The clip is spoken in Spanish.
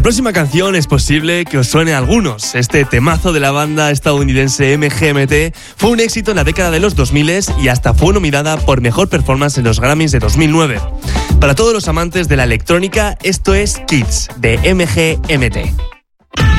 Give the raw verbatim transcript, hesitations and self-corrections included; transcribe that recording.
próxima canción es posible que os suene a algunos. Este temazo de la banda estadounidense M G M T fue un éxito en la década de los dos mil y hasta fue nominada por Mejor Performance en los Grammys de dos mil nueve. Para todos los amantes de la electrónica, esto es Kids de M G M T.